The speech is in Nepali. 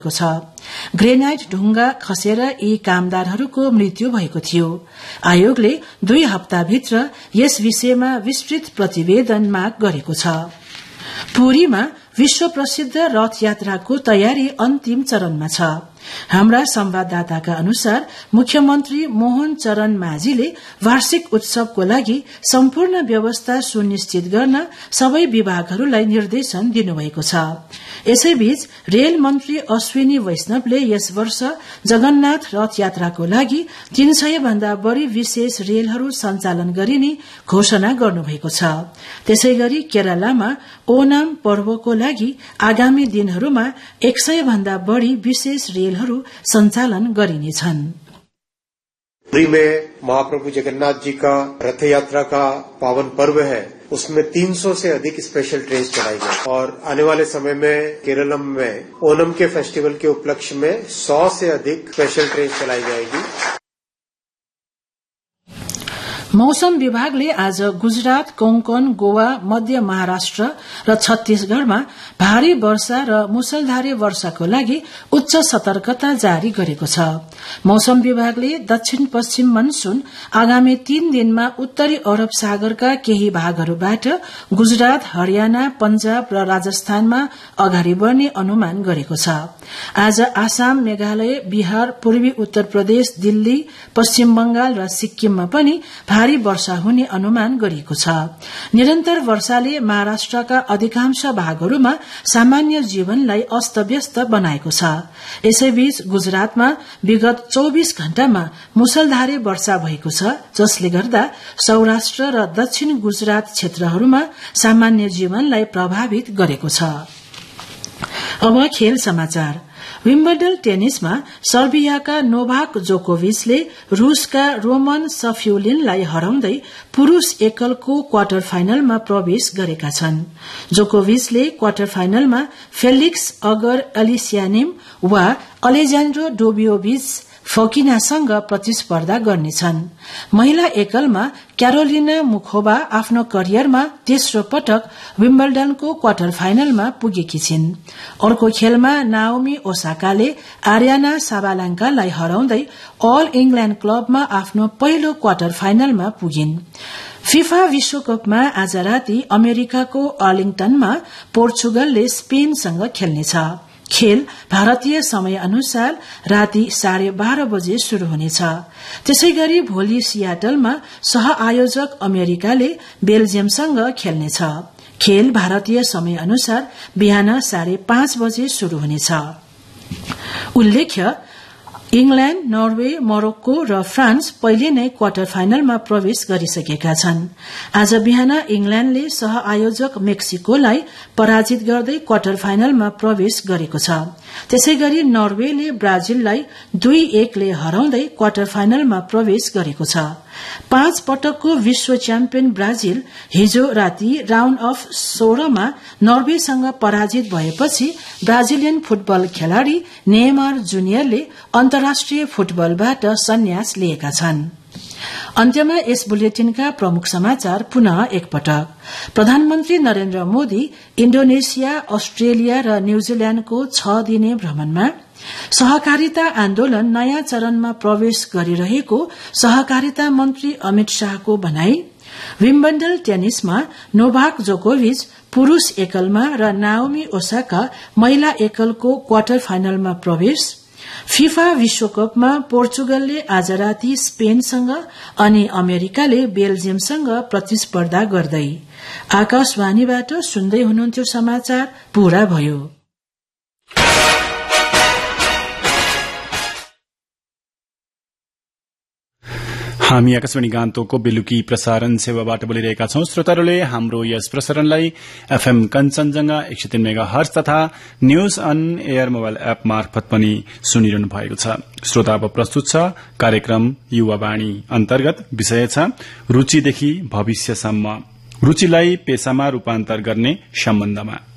छ। ग्रेनाइट ढुंगा खसेर यी कामदारहरूको मृत्यु भएको थियो। आयोगले 2 हप्ताभित्र यस विषयमा विस्तृत प्रतिवेदन माग गरेको छ। पुरीमा विश्व प्रसिद्ध रथ यात्राको तयारी अन्तिम चरणमा छ। हाम्रा संवाददाताका अनुसार मुख्यमन्त्री मोहन चरण माझीले वार्षिक उत्सवको लागि सम्पूर्ण व्यवस्था सुनिश्चित गर्न सबै विभागहरूलाई निर्देशन दिनुभएको छ। यसैबीच रेल मन्त्री अश्विनी वैष्णवले यस वर्ष जगन्नाथ रथ यात्राको लागि 300 भन्दा बढ़ी विशेष रेलहरू सञ्चालन गरिने घोषणा गर्नुभएको छ। त्यसैगरी केरलामा ओनाम पर्वको लागि आगामी दिनहरूमा 100 भन्दा बढ़ी विशेष रेलहरू सञ्चालन गरिनेछन्। पुरी में महाप्रभु जगन्नाथ जी का रथ यात्रा का पावन पर्व है, उसमें 300 से अधिक स्पेशल ट्रेन चलाई गई और आने वाले समय में केरलम में ओनम के फेस्टिवल के उपलक्ष्य में 100 से अधिक स्पेशल ट्रेन चलाई जाएगी। मौसम विभागले आज गुजरात, कोंकण, गोवा, मध्य महाराष्ट्र र छत्तीसगढ़मा भारी वर्षा र मुसलधारे वर्षाको लागि उच्च सतर्कता जारी गरेको छ। मौसम विभागले दक्षिण पश्चिम मनसून आगामी 3 दिनमा उत्तरी अरब सागरका केही भागहरूबाट गुजरात, हरियाणा, पंजाब र राजस्थानमा अगाडि बढ़ने अनुमान गरेको छ। आज आसाम, मेघालय, बिहार, पूर्वी उत्तर प्रदेश, दिल्ली, पश्चिम बंगाल र सिक्किममा पनि भारी वर्षा हुने अनुमान गरिएको छ। निरन्तर वर्षाले महाराष्ट्रका अधिकांश भागहरूमा सामान्य जीवनलाई अस्तव्यस्त बनाएको छ। यसैबीच गुजरातमा विगत 24 घण्टामा मुसलधारे वर्षा भएको छ, जसले गर्दा सौराष्ट्र र दक्षिण गुजरात क्षेत्रहरूमा सामान्य जीवनलाई प्रभावित गरेको छ। अब खेल समाचार। विम्बल्डन टेनिसमा सर्बियाका नोभाक जोकोभिचले रूसका रोमन सफ्युलिनलाई हराउँदै पुरूष एकलको क्वार्टर फाइनलमा प्रवेश गरेका छन्। जोकोभिचले क्वार्टर फाइनलमा फेलिक्स अगर एलिसियानिम वा अलेजान्ड्रो डोबियोभिच फकिनासँग प्रतिस्पर्धा गर्नेछन्। महिला एकलमा क्यारोलिना मुखोभा आफ्नो करियरमा तेस्रो पटक विम्बल्डनको क्वार्टर फाइनलमा पुगेकी छिन्। अर्को खेलमा नाओमी ओसाकाले आर्याना साबालाङ्कालाई हराउँदै अल इंग्ल्याण्ड क्लबमा आफ्नो पहिलो क्वार्टर फाइनलमा पुगिन्। फिफा विश्वकपमा आज राति अमेरिकाको अर्लिङटनमा पोर्चुगलले स्पेनसँग खेल्नेछ। खेल भारतीय समय अनुसार राति 12:30 बजे शुरू हुनेछ। त्यसैगरी भोलि सियाटलमा सह आयोजक अमेरिकाले बेल्जियमसँग खेल्नेछ। खेल भारतीय समय अनुसार बिहान 5:30 बजे शुरू हुनेछ। उल्लेख्य इंग्ल्याण्ड, नर्वे, मोरक्को र फ्रान्स पहिले नै क्वार्टर फाइनलमा प्रवेश गरिसकेका छन्। आज बिहान इंग्ल्याण्डले सह आयोजक मेक्सिकोलाई पराजित गर्दै क्वार्टर फाइनलमा प्रवेश गरेको छ। त्यसैगरी नर्वेले ब्राजिललाई 2-1 ले हराउँदै क्वार्टर फाइनलमा प्रवेश गरेको छ। 5 पटकको विश्व च्याम्पियन ब्राजिल हिजो राति राउण्ड अफ 16 मा नर्वेसँग पराजित भएपछि ब्राजिलियन फुटबल खेलाड़ी नेमार जुनियरले अन्तर्राष्ट्रिय फुटबलबाट सन्यास लिएका छन्। अन्त्यमा यस बुलेटिनका प्रमुख समाचार पुनः एकपटक। प्रधानमन्त्री नरेन्द्र मोदी इण्डोनेसिया, अस्ट्रेलिया र न्यूजील्याण्डको 6 दिने भ्रमणमा। सहकारिता आन्दोलन नयाँ चरणमा प्रवेश गरिरहेको सहकारिता मन्त्री अमित शाहको भनाई। विम्बल्डन टेनिसमा नोभाक जोकोभिच पुरूष एकलमा र नाओमी ओसाका महिला एकलको क्वार्टर फाइनलमा प्रवेश। फिफा विश्वकपमा पोर्चुगलले आज राति स्पेनसँग अनि अमेरिकाले बेल्जियमसँग प्रतिस्पर्धा गर्दै। आकाशवाणीबाट सुन्दै हुनुहुन्थ्यो समाचार पूरा भयो। हामी आकाशवाणी गान्तोकको बेलुकी प्रसारण सेवाबाट बोलिरहेका छौं। श्रोताहरूले हाम्रो यस प्रसारणलाई एफएम कञ्चनजंघा 103 मेगाहर्ज तथा news on air mobile app मार्फत पनि सुनिरहनु भएको छ। श्रोता अब प्रस्तुत छ कार्यक्रम युवावाणी अन्तर्गत विषय छ रुचिदेखि भविष्यसम्म, रुचिलाई पेशामा रूपान्तर गर्ने सम्बन्धमा।